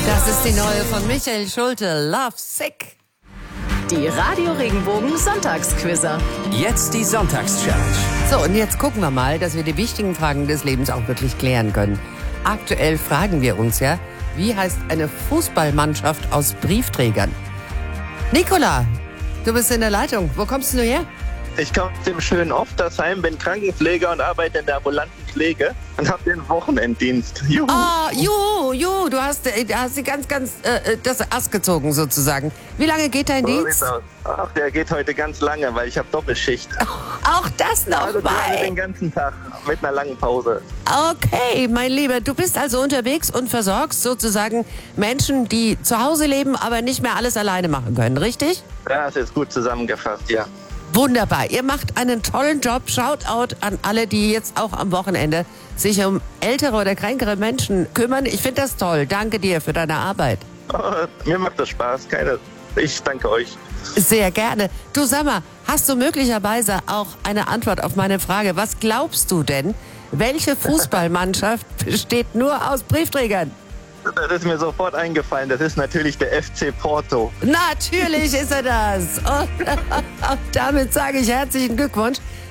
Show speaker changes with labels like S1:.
S1: Das ist die neue von Michael Schulte, Love Sick.
S2: Die Radio Regenbogen Sonntagsquizzer.
S3: Jetzt die Sonntagschallenge.
S1: So, und jetzt gucken wir mal, dass wir die wichtigen Fragen des Lebens auch wirklich klären können. Aktuell fragen wir uns ja, wie heißt eine Fußballmannschaft aus Briefträgern? Nicola, du bist in der Leitung. Wo kommst du her?
S4: Ich komme aus dem schönen Oftersheim, bin Krankenpfleger und arbeite in der ambulanten Pflege und habe den Wochenenddienst. Juhu.
S1: Juhu, du hast die ganz, das Ass gezogen sozusagen. Wie lange geht dein
S4: So
S1: Dienst?
S4: sieht's aus. Ach, der geht heute ganz lange, weil ich habe Doppelschicht.
S1: Auch das noch
S4: Also quasi
S1: mal.
S4: den ganzen Tag mit einer langen Pause.
S1: Okay, mein Lieber, du bist also unterwegs und versorgst sozusagen Menschen, die zu Hause leben, aber nicht mehr alles alleine machen können, richtig?
S4: Das ist gut zusammengefasst, ja.
S1: Wunderbar. Ihr macht einen tollen Job. Shoutout an alle, die jetzt auch am Wochenende sich um ältere oder kränkere Menschen kümmern. Ich finde das toll. Danke dir für deine Arbeit.
S4: Oh, mir macht das Spaß. Ich danke euch.
S1: Sehr gerne. Du, sag mal, hast du möglicherweise auch eine Antwort auf meine Frage? Was glaubst du denn, welche Fußballmannschaft besteht nur aus Briefträgern?
S4: Das ist mir sofort eingefallen. Das ist natürlich der FC Porto.
S1: Natürlich ist er das. Und damit sage ich herzlichen Glückwunsch.